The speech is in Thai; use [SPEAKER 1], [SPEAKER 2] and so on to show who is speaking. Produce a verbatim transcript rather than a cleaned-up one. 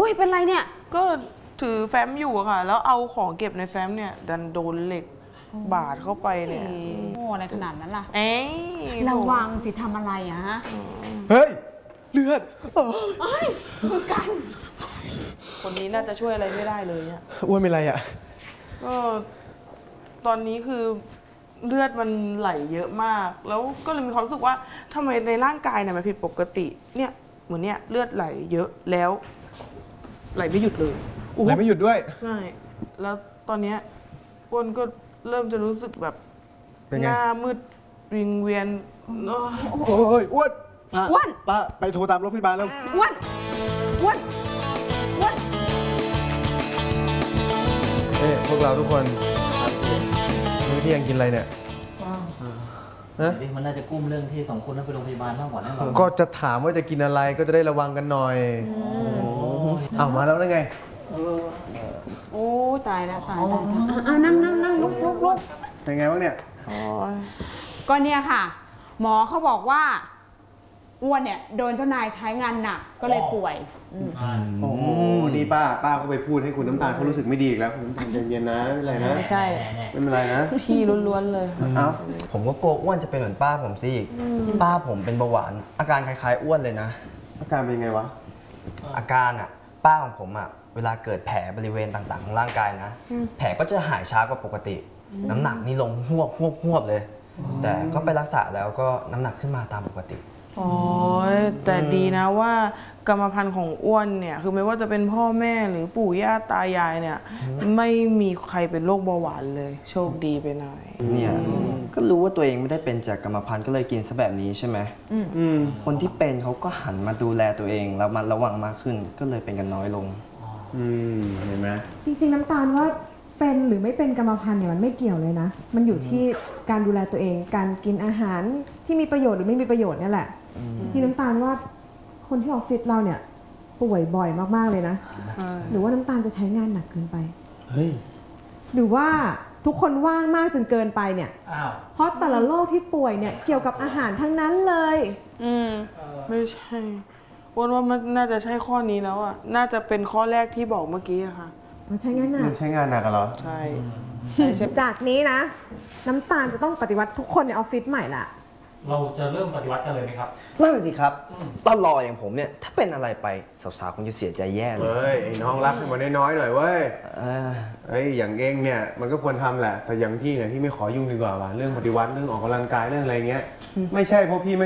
[SPEAKER 1] ยเป็นไรเนี่ย
[SPEAKER 2] ก็ถือแฟ้มอยู่อะค่ะแล้วเอาของเก็บในแฟ้มเนี่ยดันโดนเหล็กบาดเข้าไปเนี่ย
[SPEAKER 1] โอ้อะไรขนาดนั้นล่ะ
[SPEAKER 2] เอ้ย
[SPEAKER 1] ระวังสิทำอะไรอะฮะ
[SPEAKER 3] เฮ้ยเลือด
[SPEAKER 1] เอ้ยคือกัน
[SPEAKER 2] คนนี้น่าจะช่วยอะไรไม่ได้เลยเนี่ย
[SPEAKER 3] อ้วนเป็นไรอ่ะ
[SPEAKER 2] ก็ตอนนี้คือเลือดมันไหลเยอะมากแล้วก็เลยมีความรู้สึกว่าทำไมในร่างกายเนี่ยมันผิดปกติเนี่ยเหมือนเนี่ยเลือดไหลเยอะแล้วไหลไม่หยุดเลย
[SPEAKER 3] ไหลไม่หยุดด้วย
[SPEAKER 2] ใช่แล้วตอนเนี้ยอ้วนก็เริ่มจะรู้สึกแบบหน้ามืดวิงเวียน
[SPEAKER 3] โอ้ยอ้วน
[SPEAKER 1] อ้วน
[SPEAKER 3] ป้าไปโทรตามรถพยาบาลแล้ว
[SPEAKER 1] อ้วนอ้วนอ้วน
[SPEAKER 3] เอ้พวกเราทุกคนมื้อเที่ยงกินอะไรเนี่ย
[SPEAKER 4] นะมันน่าจะกุ้มเรื่องที่สองคนนั้นไปโรงพยาบาลมากกว่านั่นหรอ
[SPEAKER 3] ก็จะถามว่าจะกินอะไรก็จะได้ระวังกันหน่อยเอามาแล้วได้ไง
[SPEAKER 1] โอ้ตายแล้วตายแล้วอ่านั่งนั่งนั่งลุกลุกลุก
[SPEAKER 3] เป็นไงบ้างเนี่ย
[SPEAKER 1] ก็เนี่ยค่ะหมอเขาบอกว่าอ้วนเนี่ยโดนเจ้านายใช้งานหนักก็เลยป่วย
[SPEAKER 3] โอ้ดีป้าป้าก็ไปพูดให้คุณน้ำตาลเขารู้สึกไม่ดีอีกแล้วคุณน้ำตาลเย็นๆนะไม่เป็นไรนะ
[SPEAKER 2] ไม่ใช่
[SPEAKER 3] ไม่เป็นไรนะ
[SPEAKER 2] พี่ล้วนๆเลย
[SPEAKER 3] เอ้า
[SPEAKER 5] ผมก็กลัวอ้วนจะเป็นเหมือนป้าผมสิป้าผมเป็นเบาหวานอาการคล้ายๆอ้วนเลยนะ
[SPEAKER 3] อาการเป็นไงวะ
[SPEAKER 5] อาการอ่ะป้าของผมอ่ะเวลาเกิดแผลบริเวณต่างๆของร่างกายนะแผลก็จะหายช้ากว่าปกติน้ำหนักนี่ลงหวบหวบหวบเลยแต่ก็ไปรักษาแล้วก็น้ำหนักขึ้นมาตามปกติ
[SPEAKER 2] โอ้ยแต่ดีนะว่ากรรมพันธุ์ของอ้วนเนี่ยคือไม่ว่าจะเป็นพ่อแม่หรือปู่ย่าตายายเนี่ยไม่มีใครเป็นโรคเบาหวานเลยโชคดีไปหน่อย
[SPEAKER 5] เนี่ยก็รู้ว่าตัวเองไม่ได้เป็นจากกรรมพันธุ์ก็เลยกินซะแบบนี้ใช่ไหมคนที่เป็นเขาก็หันมาดูแลตัวเองแล้วมาระวังมากขึ้นก็เลยเป็นกันน้อยลง
[SPEAKER 3] อืมเห็นไหม
[SPEAKER 6] จริงๆน้ำตาลว่าเป็นหรือไม่เป็นกรรมพันธุ์เนี่ยมันไม่เกี่ยวเลยนะมันอยู่ที่การดูแลตัวเองการกินอาหารที่มีประโยชน์หรือไม่มีประโยชน์นี่แหละจริงๆน้ำตาลว่าคนที่ออฟฟิศเราเนี่ยป่วยบ่อยมากๆเลยนะหรือว่าน้ำตาลจะใช้งานหนักเกินไป
[SPEAKER 3] เฮ้ย
[SPEAKER 6] หรือว่าทุกคนว่างมากจนเกินไปเนี่ยเพราะแต่ละโรคที่ป่วยเนี่ยเกี่ยวกับอาหารทั้งนั้นเลย
[SPEAKER 2] อืมไม่ใช่อ้วนว่ามันน่าจะใช่ข้อนี้แล้วอ่ะน่าจะเป็นข้อแรกที่บอกเมื่อกี้อะค่ะ
[SPEAKER 6] มันใช้งานหนัก
[SPEAKER 3] มันใช้งานหนักเหรอ
[SPEAKER 2] ใช่
[SPEAKER 6] จากนี้นะน้ำตาลจะต้องปฏิวัติทุกคนในออฟฟิศใหม่ละ
[SPEAKER 7] เราจะเริ่มปฏิวัติกันเลยไหมครับ
[SPEAKER 5] นั่นสิครับตอนรออย่างผมเนี่ยถ้าเป็นอะไรไปสาวๆคงจะเสียใจแย่เลย
[SPEAKER 3] เฮ้ยไอ้น้องรักให้มันน้อยๆหน่อยเว้ยเฮ้ยอย่างเองเนี่ยมันก็ควรทำแหละแต่อย่างพี่เนี่ยพี่ไม่ขอยุ่งดีกว่าว่ะเรื่องปฏิวัติเรื่องออกกำลังกายเรื่องอะไรเงี้ยไม่ใช่เพราะพี่ไม่